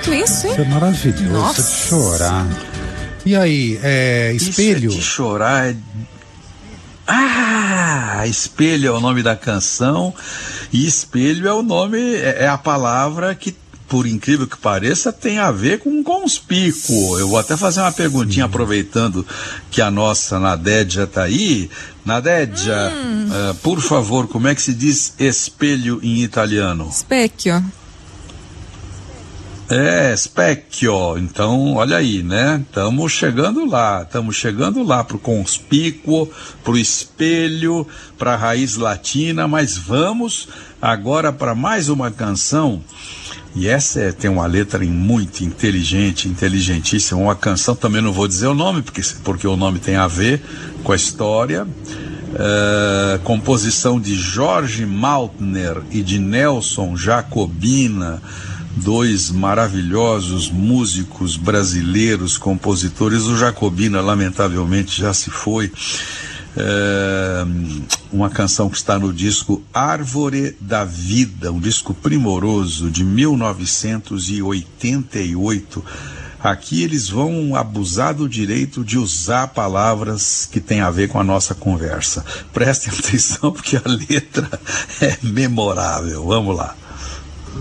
bonito isso, hein? Isso é maravilhoso, Nossa. de chorar. E aí, espelho? Isso é de chorar. Espelho é o nome da canção, e espelho é o nome, é a palavra que, por incrível que pareça, tem a ver com conspícuo. Eu vou até fazer uma perguntinha, aproveitando que a nossa Nadédia está aí. Nadédia, por favor, como é que se diz espelho em italiano? Specchio. Specchio. Então, olha aí, né? Estamos chegando lá pro conspícuo, pro espelho, pra raiz latina, mas vamos agora para mais uma canção, e essa tem uma letra muito inteligente, inteligentíssima, uma canção, também não vou dizer o nome, porque o nome tem a ver com a história, composição de Jorge Maltner e de Nelson Jacobina, dois maravilhosos músicos brasileiros, compositores. O Jacobina, lamentavelmente, já se foi. Uma canção que está no disco Árvore da Vida, um disco primoroso de 1988. Aqui eles vão abusar do direito de usar palavras que têm a ver com a nossa conversa. Prestem atenção, porque a letra é memorável. Vamos lá.